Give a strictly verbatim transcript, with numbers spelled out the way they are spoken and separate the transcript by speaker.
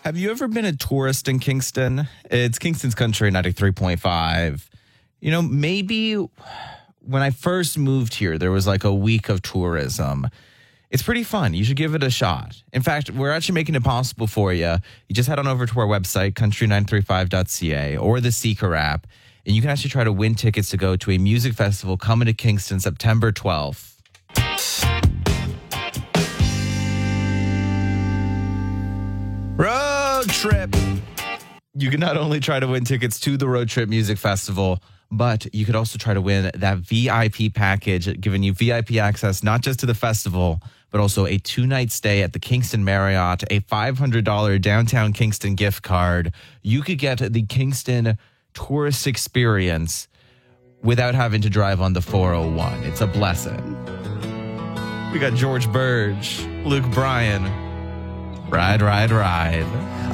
Speaker 1: Have you ever been a tourist in Kingston? It's Kingston's Country ninety-three point five. You know, maybe when I first moved here, there was like a week of tourism. It's pretty fun. You should give it a shot. In fact, we're actually making it possible for you. You just head on over to our website, country nine three five dot c a, or the Seeker app, and you can actually try to win tickets to go to a music festival coming to Kingston September twelfth. Road Trip. You can not only try to win tickets to the Road Trip Music Festival, but you could also try to win that V I P package, giving you V I P access not just to the festival, but also a two-night stay at the Kingston Marriott, a five hundred dollars downtown Kingston gift card. You could get the Kingston tourist experience without having to drive on the four oh one. It's a blessing. We got George Burge, Luke Bryan. Ride, ride, ride.